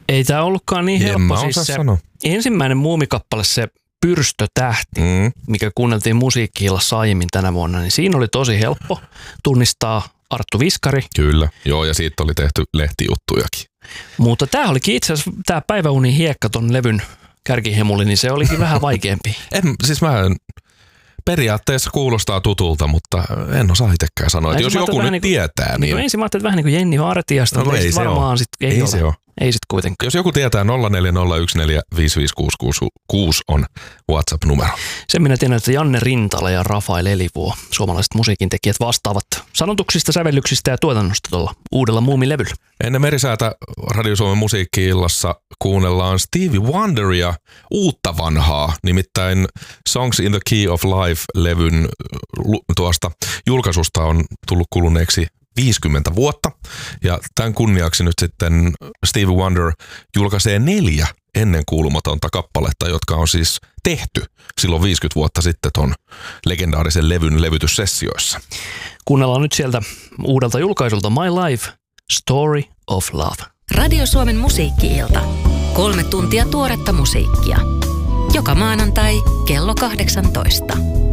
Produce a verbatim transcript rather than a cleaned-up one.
Ei tämä ollutkaan niin En helppo. mä Siis osaa se sanoa. ensimmäinen Muumikappale, se Pyrstötähti, Mm. mikä kuunneltiin musiikki-illassa aiemmin tänä vuonna, niin siinä oli tosi helppo tunnistaa Arttu Viskari. Kyllä, joo, ja siitä oli tehty lehtijuttujakin. Mutta tämä olikin itse asiassa, tämä Päiväunin hiekka ton levyn kärkihemuli, niin se olikin vähän vaikeampi. En, siis mä en, periaatteessa kuulostaa tutulta, mutta en osaa itsekään sanoa. Että jos joku nyt niin kuin, tietää, niin... No ensin mä ajattelin, että vähän niin kuin Jenni Vartijasta, No, mutta ei ei se varmaan ole. sit, ei, Ei ole. se ole. Ei sit kuitenkaan. Jos joku tietää nolla neljä nolla yksi neljä viisi viisi kuusi kuusi kuusi on WhatsApp-numero. Sen minä tiedän, että Janne Rintala ja Rafael Elivuo, suomalaiset musiikintekijät, vastaavat sanotuksista, sävellyksistä ja tuotannosta tuolla uudella Muumilevyllä. Ennen Merisäätä Radio Suomen musiikki-illassa kuunnellaan Stevie Wonderia uutta vanhaa, nimittäin Songs in the Key of Life-levyn tuosta julkaisusta on tullut kuluneeksi viisikymmentä vuotta. Ja tämän kunniaksi nyt sitten Stevie Wonder julkaisee neljä ennenkuulumatonta kappaletta, jotka on siis tehty silloin viisikymmentä vuotta sitten ton legendaarisen levyn levytyssessioissa. Kuunnellaan nyt sieltä uudelta julkaisulta My Life, Story of Love. Radio Suomen musiikki-ilta. Kolme tuntia tuoretta musiikkia. Joka maanantai kello kahdeksantoista.